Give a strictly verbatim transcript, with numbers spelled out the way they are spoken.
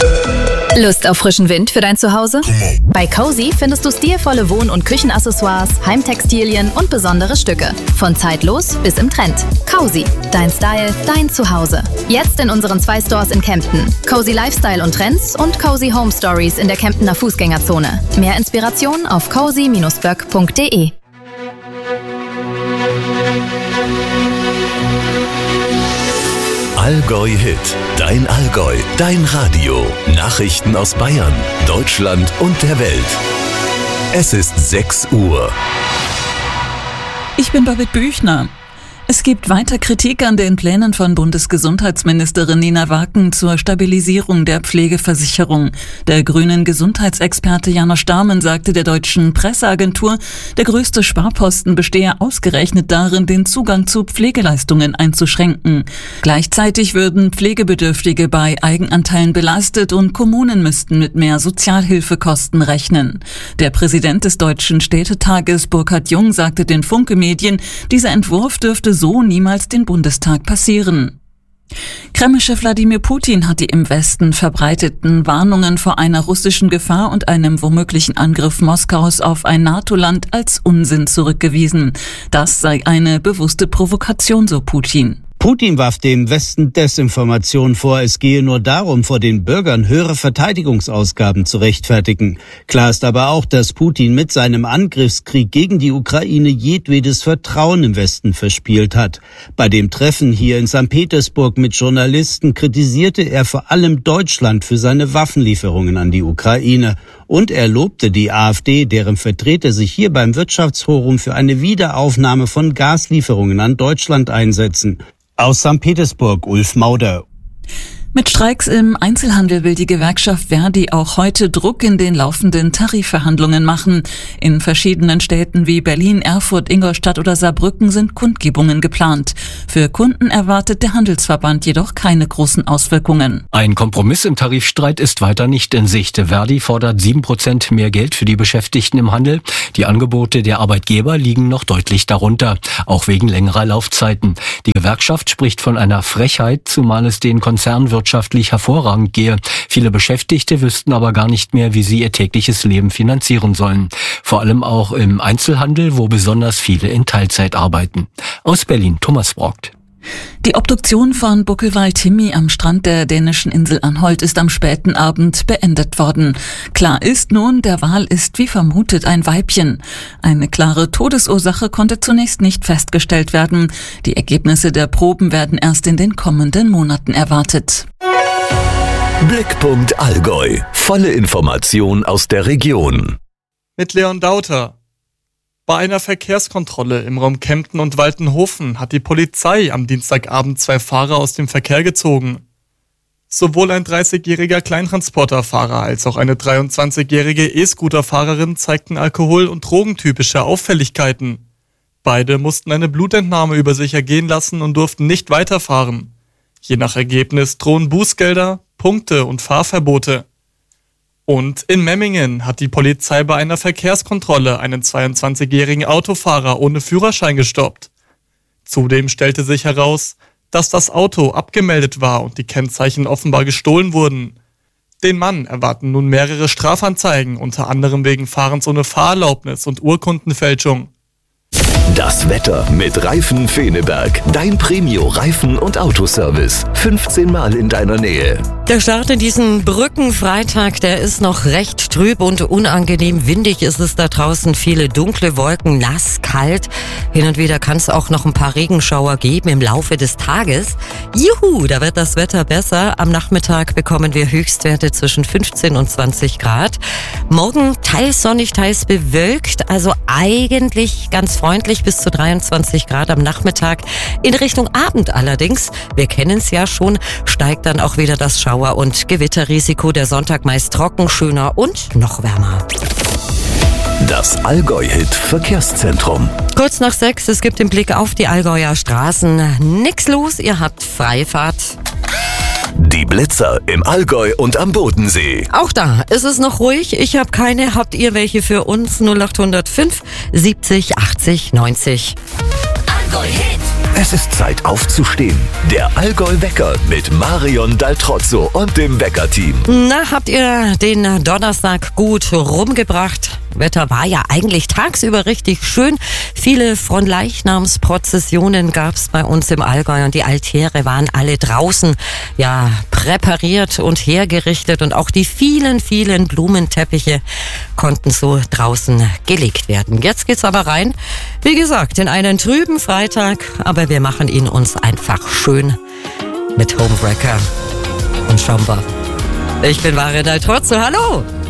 Lust auf frischen Wind für dein Zuhause? Bei Cozy findest du stilvolle Wohn- und Küchenaccessoires, Heimtextilien und besondere Stücke. Von zeitlos bis im Trend. Cozy, dein Style, dein Zuhause. Jetzt in unseren zwei Stores in Kempten. Cozy Lifestyle und Trends und Cozy Home Stories in der Kemptener Fußgängerzone. Mehr Inspiration auf cozy Bindestrich böck Punkt de. Allgäu Hit, dein Allgäu, dein Radio. Nachrichten aus Bayern, Deutschland und der Welt. Es ist sechs Uhr. Ich bin Babette Büchner. Es gibt weiter Kritik an den Plänen von Bundesgesundheitsministerin Nina Wacken zur Stabilisierung der Pflegeversicherung. Der grünen Gesundheitsexperte Jana Starmen sagte der deutschen Presseagentur, der größte Sparposten bestehe ausgerechnet darin, den Zugang zu Pflegeleistungen einzuschränken. Gleichzeitig würden Pflegebedürftige bei Eigenanteilen belastet und Kommunen müssten mit mehr Sozialhilfekosten rechnen. Der Präsident des Deutschen Städtetages Burkhard Jung sagte den Funke-Medien, dieser Entwurf dürfte so niemals den Bundestag passieren. Kreml-Chef Wladimir Putin hat die im Westen verbreiteten Warnungen vor einer russischen Gefahr und einem womöglichen Angriff Moskaus auf ein NATO-Land als Unsinn zurückgewiesen. Das sei eine bewusste Provokation, so Putin. Putin warf dem Westen Desinformation vor, es gehe nur darum, vor den Bürgern höhere Verteidigungsausgaben zu rechtfertigen. Klar ist aber auch, dass Putin mit seinem Angriffskrieg gegen die Ukraine jedwedes Vertrauen im Westen verspielt hat. Bei dem Treffen hier in Sankt Petersburg mit Journalisten kritisierte er vor allem Deutschland für seine Waffenlieferungen an die Ukraine. Und er lobte die AfD, deren Vertreter sich hier beim Wirtschaftsforum für eine Wiederaufnahme von Gaslieferungen an Deutschland einsetzen. Aus Sankt Petersburg, Ulf Mauder. Mit Streiks im Einzelhandel will die Gewerkschaft Verdi auch heute Druck in den laufenden Tarifverhandlungen machen. In verschiedenen Städten wie Berlin, Erfurt, Ingolstadt oder Saarbrücken sind Kundgebungen geplant. Für Kunden erwartet der Handelsverband jedoch keine großen Auswirkungen. Ein Kompromiss im Tarifstreit ist weiter nicht in Sicht. Verdi fordert sieben Prozent mehr Geld für die Beschäftigten im Handel. Die Angebote der Arbeitgeber liegen noch deutlich darunter, auch wegen längerer Laufzeiten. Die Gewerkschaft spricht von einer Frechheit, zumal es den Konzernwirtschaften wirtschaftlich hervorragend gehe. Viele Beschäftigte wüssten aber gar nicht mehr, wie sie ihr tägliches Leben finanzieren sollen. Vor allem auch im Einzelhandel, wo besonders viele in Teilzeit arbeiten. Aus Berlin, Thomas Brockt. Die Obduktion von Buckelwald Timmy am Strand der dänischen Insel Anholt ist am späten Abend beendet worden. Klar ist nun, der Wal ist wie vermutet ein Weibchen. Eine klare Todesursache konnte zunächst nicht festgestellt werden. Die Ergebnisse der Proben werden erst in den kommenden Monaten erwartet. Blickpunkt Allgäu. Volle Information aus der Region. Mit Leon Dauter. Bei einer Verkehrskontrolle im Raum Kempten und Waltenhofen hat die Polizei am Dienstagabend zwei Fahrer aus dem Verkehr gezogen. Sowohl ein dreißigjähriger Kleintransporterfahrer als auch eine dreiundzwanzigjährige E-Scooter-Fahrerin zeigten Alkohol- und drogentypische Auffälligkeiten. Beide mussten eine Blutentnahme über sich ergehen lassen und durften nicht weiterfahren. Je nach Ergebnis drohen Bußgelder, Punkte und Fahrverbote. Und in Memmingen hat die Polizei bei einer Verkehrskontrolle einen zweiundzwanzigjährigen Autofahrer ohne Führerschein gestoppt. Zudem stellte sich heraus, dass das Auto abgemeldet war und die Kennzeichen offenbar gestohlen wurden. Den Mann erwarten nun mehrere Strafanzeigen, unter anderem wegen Fahrens ohne Fahrerlaubnis und Urkundenfälschung. Das Wetter mit Reifen Feneberg. Dein Premio-Reifen- und Autoservice. fünfzehn Mal in deiner Nähe. Der Start in diesen Brückenfreitag, der ist noch recht trüb und unangenehm. Windig ist es da draußen, viele dunkle Wolken, nass, kalt. Hin und wieder kann es auch noch ein paar Regenschauer geben im Laufe des Tages. Juhu, da wird das Wetter besser. Am Nachmittag bekommen wir Höchstwerte zwischen fünfzehn und zwanzig Grad. Morgen teils sonnig, teils bewölkt, also eigentlich ganz freundlich bis zu dreiundzwanzig Grad am Nachmittag. In Richtung Abend allerdings, wir kennen es ja schon, steigt dann auch wieder das Schauer- und Gewitterrisiko. Der Sonntag meist trocken, schöner und noch wärmer. Das Allgäu-Hit Verkehrszentrum. Kurz nach sechs, es gibt den Blick auf die Allgäuer Straßen. Nix los, ihr habt Freifahrt. Die Blitzer im Allgäu und am Bodensee. Auch da ist es noch ruhig. Ich habe keine. Habt ihr welche für uns? null acht null null fünf siebzig achtzig neunzig. Allgäu Hit. Es ist Zeit aufzustehen. Der Allgäu-Wecker mit Marion Daltrozzo und dem Wecker-Team. Na, habt ihr den Donnerstag gut rumgebracht? Wetter war ja eigentlich tagsüber richtig schön. Viele Fronleichnamsprozessionen gab es bei uns im Allgäu und die Altäre waren alle draußen, ja, präpariert und hergerichtet und auch die vielen, vielen Blumenteppiche konnten so draußen gelegt werden. Jetzt geht's aber rein, wie gesagt, in einen trüben Freitag, aber wir machen ihn uns einfach schön mit Homewrecker und Schomba. Ich bin Marion Daltrozzo, hallo!